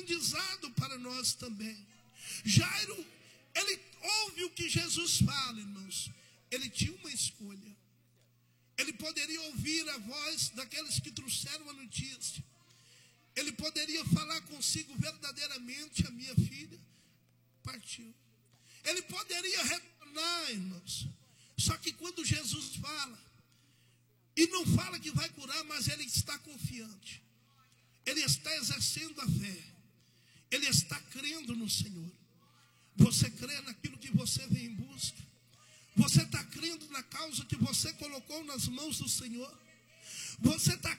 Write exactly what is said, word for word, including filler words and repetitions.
aprendizado para nós também. Jairo, ele ouve o que Jesus fala, irmãos. Ele tinha uma escolha. Ele poderia ouvir a voz daqueles que trouxeram a notícia. Ele poderia falar consigo verdadeiramente: a minha filha partiu. Ele poderia retornar, irmãos. Só que quando Jesus fala, e não fala que vai curar, mas ele está confiante. Ele está exercendo a fé. Ele está crendo no Senhor. Você crê naquilo que você vem em busca? Você está crendo na causa que você colocou nas mãos do Senhor? Você está